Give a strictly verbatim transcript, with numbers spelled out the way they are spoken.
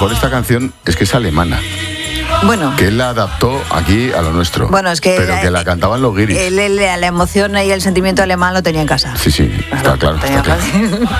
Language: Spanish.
mejor esta canción es que es alemana. Bueno. Que él la adaptó aquí a lo nuestro. Bueno, es que... Pero que la cantaban los guiris. Él, él, la emoción y el sentimiento alemán lo tenía en casa. Sí, sí, está claro. Está claro.